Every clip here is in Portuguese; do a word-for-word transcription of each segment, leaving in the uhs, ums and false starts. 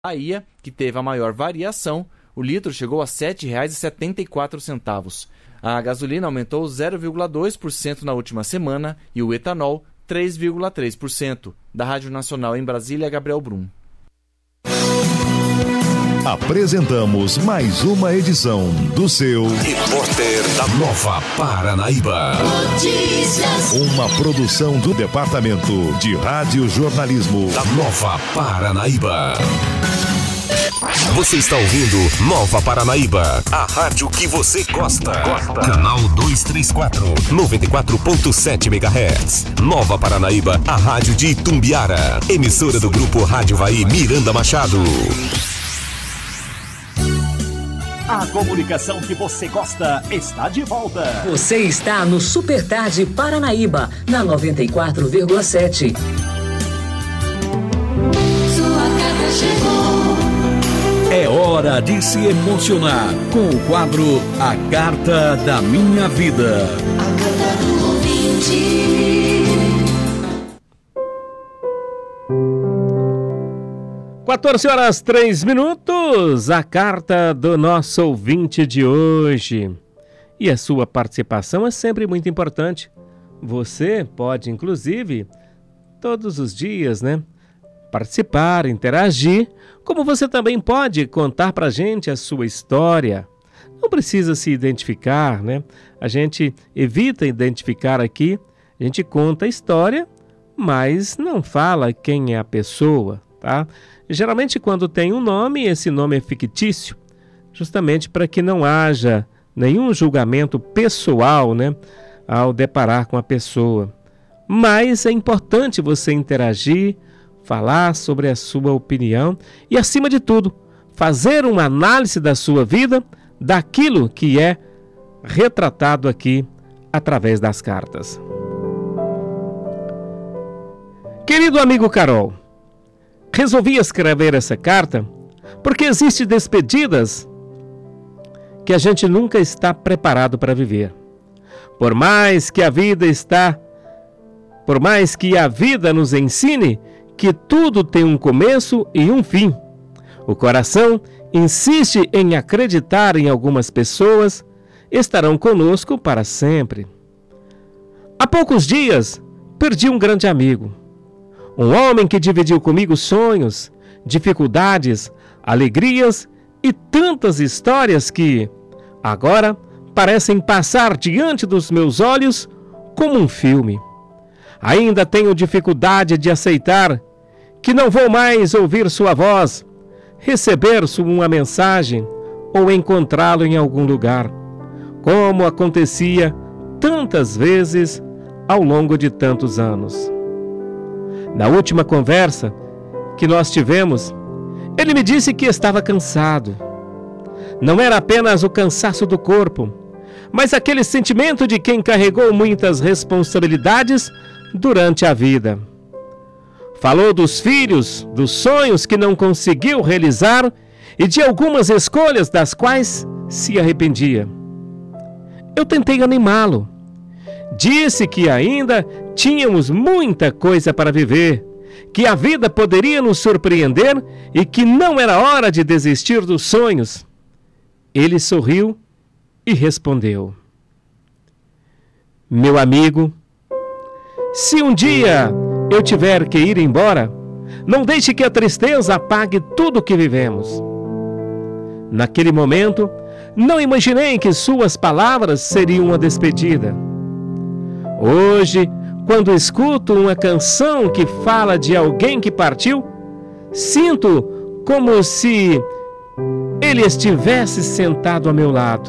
Bahia, que teve a maior variação, o litro chegou a sete reais e setenta e quatro centavos. A gasolina aumentou zero vírgula dois por cento na última semana e o etanol três vírgula três por cento. Da Rádio Nacional em Brasília, Gabriel Brum. Apresentamos mais uma edição do seu Repórter da Nova Paranaíba. Notícias. Uma produção do Departamento de Rádio Jornalismo da Nova Paranaíba. Você está ouvindo Nova Paranaíba, a rádio que você gosta. gosta. Canal duzentos e trinta e quatro, noventa e quatro ponto sete megahertz. Nova Paranaíba, a rádio de Itumbiara. Emissora do grupo Rádio Vai Miranda Machado. A comunicação que você gosta está de volta. Você está no Super Tarde Paranaíba, na noventa e quatro vírgula sete. Sua carta chegou. É hora de se emocionar com o quadro A Carta da Minha Vida. A carta do ouvinte. quatorze horas, três minutos, a carta do nosso ouvinte de hoje. E a sua participação é sempre muito importante. Você pode, inclusive, todos os dias, né, participar, interagir, como você também pode contar pra gente a sua história. Não precisa se identificar, né? A gente evita identificar aqui, a gente conta a história, mas não fala quem é a pessoa, tá? Geralmente, quando tem um nome, esse nome é fictício, justamente para que não haja nenhum julgamento pessoal, né, ao deparar com a pessoa. Mas é importante você interagir, falar sobre a sua opinião e, acima de tudo, fazer uma análise da sua vida, daquilo que é retratado aqui através das cartas. Querido amigo Carol, resolvi escrever essa carta porque existem despedidas que a gente nunca está preparado para viver. Por mais que a vida está, por mais que a vida nos ensine que tudo tem um começo e um fim, o coração insiste em acreditar em algumas pessoas estarão conosco para sempre. Há poucos dias, perdi um grande amigo. Um homem que dividiu comigo sonhos, dificuldades, alegrias e tantas histórias que, agora, parecem passar diante dos meus olhos como um filme. Ainda tenho dificuldade de aceitar que não vou mais ouvir sua voz, receber uma mensagem ou encontrá-lo em algum lugar, como acontecia tantas vezes ao longo de tantos anos. Na última conversa que nós tivemos, ele me disse que estava cansado. Não era apenas o cansaço do corpo, mas aquele sentimento de quem carregou muitas responsabilidades durante a vida. Falou dos filhos, dos sonhos que não conseguiu realizar e de algumas escolhas das quais se arrependia. Eu tentei animá-lo. Disse que ainda tínhamos muita coisa para viver, que a vida poderia nos surpreender e que não era hora de desistir dos sonhos. Ele sorriu e respondeu: meu amigo, se um dia eu tiver que ir embora, não deixe que a tristeza apague tudo o que vivemos. Naquele momento, não imaginei que suas palavras seriam uma despedida. Hoje, quando escuto uma canção que fala de alguém que partiu, sinto como se ele estivesse sentado ao meu lado.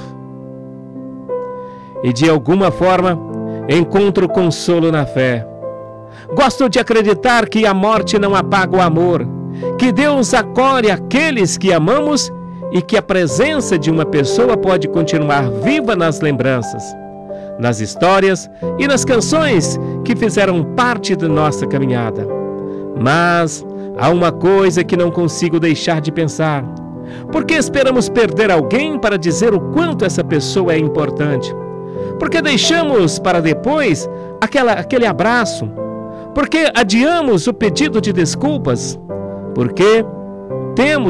E de alguma forma, encontro consolo na fé. Gosto de acreditar que a morte não apaga o amor, que Deus acolhe aqueles que amamos e que a presença de uma pessoa pode continuar viva nas lembranças, nas histórias e nas canções que fizeram parte da nossa caminhada. Mas há uma coisa que não consigo deixar de pensar. Por que esperamos perder alguém para dizer o quanto essa pessoa é importante? Por que deixamos para depois aquela, aquele abraço? Por que adiamos o pedido de desculpas? Por que temos